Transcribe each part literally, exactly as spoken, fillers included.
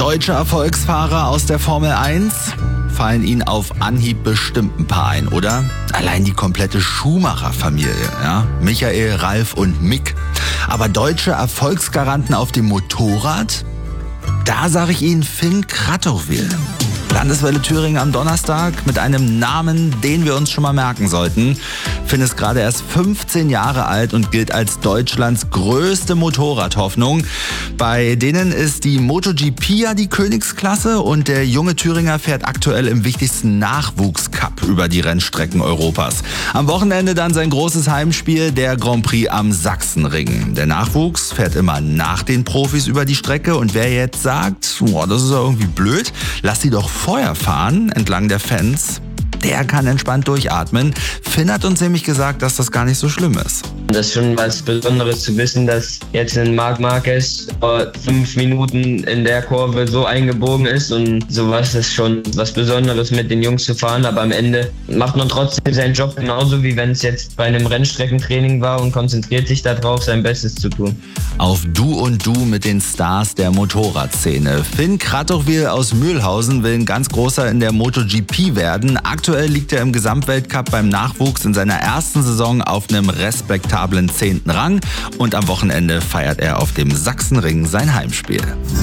Deutsche Erfolgsfahrer aus der Formel eins? Fallen Ihnen auf Anhieb bestimmt ein paar ein, oder? Allein die komplette Schumacher-Familie, ja? Michael, Ralf und Mick. Aber deutsche Erfolgsgaranten auf dem Motorrad? Da sage ich Ihnen Finn Krattowil. Landeswelle Thüringen am Donnerstag mit einem Namen, den wir uns schon mal merken sollten. Finn ist gerade erst fünfzehn Jahre alt und gilt als Deutschlands größte Motorradhoffnung. Bei denen ist die MotoGP ja die Königsklasse und der junge Thüringer fährt aktuell im wichtigsten Nachwuchscup über die Rennstrecken Europas. Am Wochenende dann sein großes Heimspiel, der Grand Prix am Sachsenring. Der Nachwuchs fährt immer nach den Profis über die Strecke und wer jetzt sagt, boah, das ist ja irgendwie blöd, lass sie doch vorher fahren, entlang der Fans, der kann entspannt durchatmen. Finn hat uns nämlich gesagt, dass das gar nicht so schlimm ist. Das ist schon was Besonderes zu wissen, dass jetzt ein Marc Marquez vor fünf Minuten in der Kurve so eingebogen ist und sowas ist schon was Besonderes mit den Jungs zu fahren, aber am Ende macht man trotzdem seinen Job genauso, wie wenn es jetzt bei einem Rennstreckentraining war und konzentriert sich darauf, sein Bestes zu tun. Auf Du und Du mit den Stars der Motorradszene. Finn Krattowil aus Mühlhausen will ein ganz großer in der MotoGP werden. Aktuell liegt er im Gesamtweltcup beim Nachwuchs in seiner ersten Saison auf einem respektablen zehnten Rang und am Wochenende feiert er auf dem Sachsenring sein Heimspiel.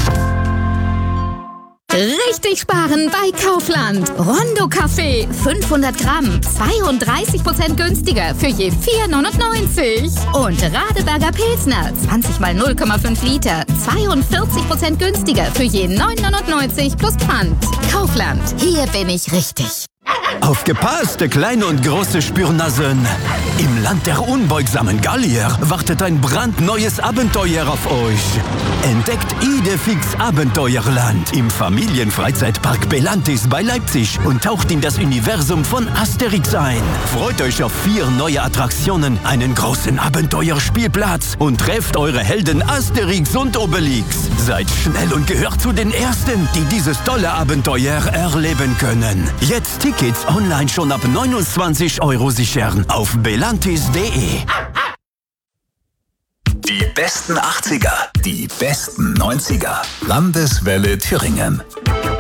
Richtig sparen bei Kaufland. Rondo Kaffee fünfhundert Gramm, zweiunddreißig Prozent günstiger für je vier neunundneunzig. Und Radeberger Pilsner, zwanzig mal null Komma fünf Liter, zweiundvierzig Prozent günstiger für je neun neunundneunzig plus Pfand. Kaufland, hier bin ich richtig. Aufgepasst, kleine und große Spürnasen! Im Land der unbeugsamen Gallier wartet ein brandneues Abenteuer auf euch. Entdeckt Idefix Abenteuerland im Familienfreizeitpark Belantis bei Leipzig und taucht in das Universum von Asterix ein. Freut euch auf vier neue Attraktionen, einen großen Abenteuerspielplatz und trefft eure Helden Asterix und Obelix. Seid schnell und gehört zu den Ersten, die dieses tolle Abenteuer erleben können. Jetzt Tickets online schon ab neunundzwanzig Euro sichern auf belantis punkt de. Die besten achtziger, die besten neunziger. Landeswelle Thüringen.